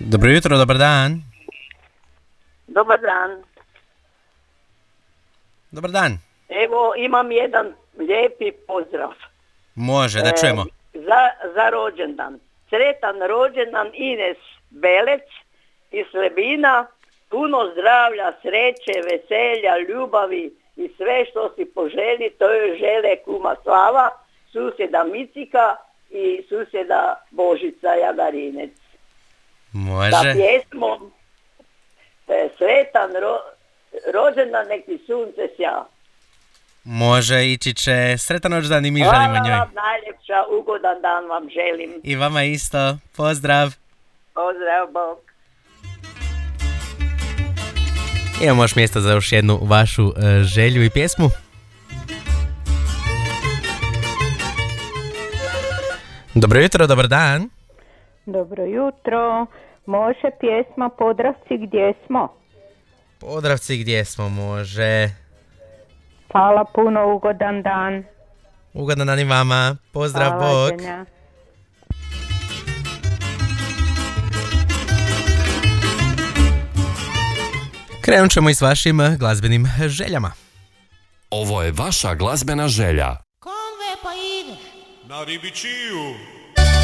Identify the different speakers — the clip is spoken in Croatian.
Speaker 1: Dobro jutro, dobar dan.
Speaker 2: Dobar dan.
Speaker 1: Dobar dan.
Speaker 2: Evo, imam jedan lijepi pozdrav.
Speaker 1: Može, da čujemo.
Speaker 2: Za rođendan. Sretan rođendan Ines Belec iz Lebina. Puno zdravlja, sreće, veselja, ljubavi i sve što si poželi, to joj žele kuma Slava, susjeda Micika i susjeda Božica Jagarinec.
Speaker 1: Može.
Speaker 2: Sa pjesmom Sretan rođendan, nek ti sunce sja.
Speaker 1: Može, ići će. Sretan rođendan i mi želimo njoj.
Speaker 2: Hvala vam najljepša, ugodan dan vam želim.
Speaker 1: I vama isto. Pozdrav.
Speaker 2: Pozdrav, Bog.
Speaker 1: Imamo još mjesta za još jednu vašu želju i pjesmu. Dobro jutro, dobar dan.
Speaker 3: Dobro jutro. Može pjesma Podravci gdje smo?
Speaker 1: Podravci gdje smo, može.
Speaker 3: Hvala puno, ugodan dan.
Speaker 1: Ugodan dan i vama. Pozdrav,
Speaker 3: Hvala,
Speaker 1: Bog.
Speaker 3: ženja.
Speaker 1: Krenut ćemo i s vašim glazbenim željama.
Speaker 4: Ovo je vaša glazbena želja.
Speaker 5: Konve pa ideš?
Speaker 6: Na ribičiju.